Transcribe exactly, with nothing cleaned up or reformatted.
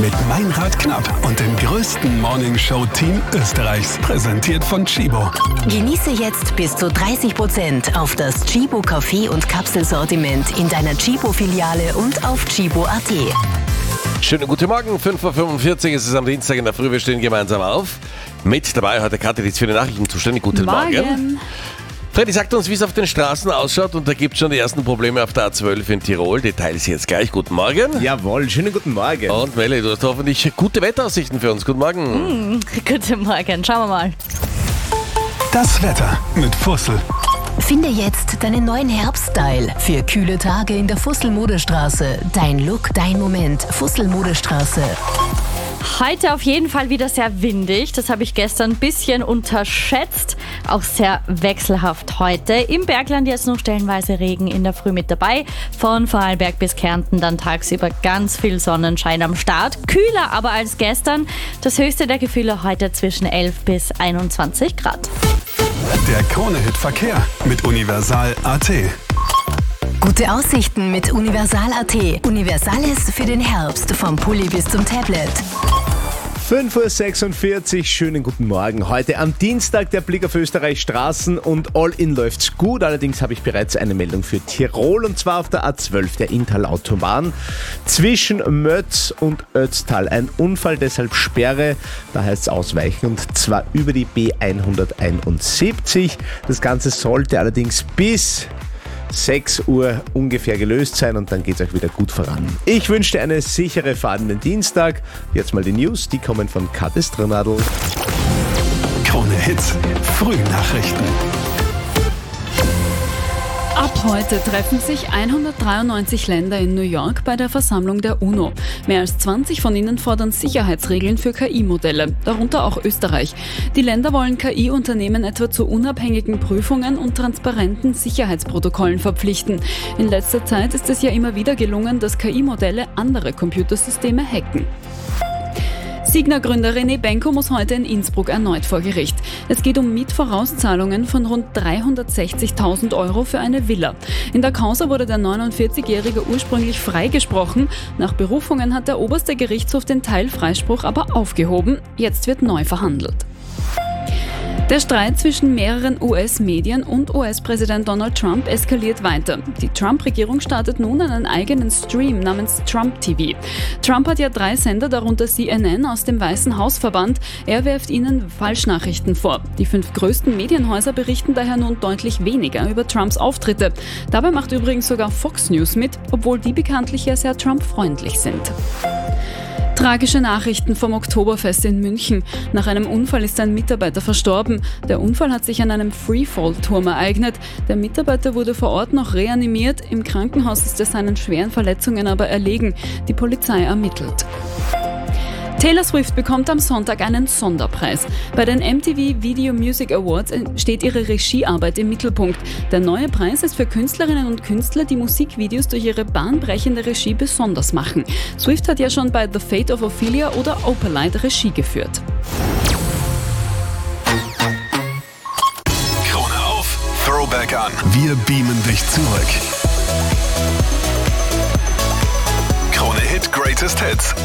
mit Meinrad Knapp und dem größten Morningshow-Team Österreichs. Präsentiert von Tchibo. Genieße jetzt bis zu dreißig Prozent auf das Tchibo Kaffee- und Kapselsortiment in deiner Tchibo-Filiale und auf tchibo punkt at. Schönen guten Morgen, fünf Uhr fünfundvierzig, es ist am Dienstag in der Früh, wir stehen gemeinsam auf. Mit dabei heute Kathi, die ist für die Nachrichten zuständig. Guten Morgen. Morgen. Freddy sagt uns, wie es auf den Straßen ausschaut, und da gibt es schon die ersten Probleme auf der A zwölf in Tirol. Details jetzt gleich. Guten Morgen. Jawohl, schönen guten Morgen. Und Melli, du hast hoffentlich gute Wetteraussichten für uns. Guten Morgen. Mm, guten Morgen, schauen wir mal. Das Wetter mit Fussel. Finde jetzt deinen neuen Herbststyle für kühle Tage in der Fussel-Modestraße. Dein Look, dein Moment. Fussel-Modestraße. Heute auf jeden Fall wieder sehr windig. Das habe ich gestern ein bisschen unterschätzt. Auch sehr wechselhaft heute. Im Bergland jetzt noch stellenweise Regen in der Früh mit dabei. Von Vorarlberg bis Kärnten dann tagsüber ganz viel Sonnenschein am Start. Kühler aber als gestern. Das höchste der Gefühle heute zwischen elf bis einundzwanzig Grad. Der Krone-Hit Verkehr mit Universal Punkt at. Gute Aussichten mit Universal Punkt at. Universales für den Herbst. Vom Pulli bis zum Tablet. fünf Uhr sechsundvierzig, schönen guten Morgen. Heute am Dienstag der Blick auf Österreichs Straßen und all in läuft's gut. Allerdings habe ich bereits eine Meldung für Tirol, und zwar auf der A zwölf, der Inntal-Autobahn. Zwischen Mötz und Ötztal ein Unfall, deshalb Sperre. Da heißt es ausweichen, und zwar über die B hunderteinundsiebzig. Das Ganze sollte allerdings bis sechs Uhr ungefähr gelöst sein, und dann geht es euch wieder gut voran. Ich wünsche dir eine sichere Fahrt in den Dienstag. Jetzt mal die News, die kommen von Kathi Strnadl. Krone Hits, Frühnachrichten. Ab heute treffen sich hundertdreiundneunzig Länder in New York bei der Versammlung der UNO. Mehr als zwanzig von ihnen fordern Sicherheitsregeln für K I-Modelle, darunter auch Österreich. Die Länder wollen K I-Unternehmen etwa zu unabhängigen Prüfungen und transparenten Sicherheitsprotokollen verpflichten. In letzter Zeit ist es ja immer wieder gelungen, dass K I-Modelle andere Computersysteme hacken. Signa-Gründer René Benko muss heute in Innsbruck erneut vor Gericht. Es geht um Mietvorauszahlungen von rund dreihundertsechzigtausend Euro für eine Villa. In der Causa wurde der neunundvierzig-Jährige ursprünglich freigesprochen. Nach Berufungen hat der oberste Gerichtshof den Teilfreispruch aber aufgehoben. Jetzt wird neu verhandelt. Der Streit zwischen mehreren U S-Medien und U S-Präsident Donald Trump eskaliert weiter. Die Trump-Regierung startet nun einen eigenen Stream namens Trump T V. Trump hat ja drei Sender, darunter C N N, aus dem Weißen Haus verbannt. Er wirft ihnen Falschnachrichten vor. Die fünf größten Medienhäuser berichten daher nun deutlich weniger über Trumps Auftritte. Dabei macht übrigens sogar Fox News mit, obwohl die bekanntlich ja sehr Trump-freundlich sind. Tragische Nachrichten vom Oktoberfest in München. Nach einem Unfall ist ein Mitarbeiter verstorben. Der Unfall hat sich an einem Freefall-Turm ereignet. Der Mitarbeiter wurde vor Ort noch reanimiert. Im Krankenhaus ist er seinen schweren Verletzungen aber erlegen. Die Polizei ermittelt. Taylor Swift bekommt am Sonntag einen Sonderpreis. Bei den M T V Video Music Awards steht ihre Regiearbeit im Mittelpunkt. Der neue Preis ist für Künstlerinnen und Künstler, die Musikvideos durch ihre bahnbrechende Regie besonders machen. Swift hat ja schon bei The Fate of Ophelia oder Opalite Regie geführt. Krone auf, Throwback an. Wir beamen dich zurück. Krone Hit Greatest Hits.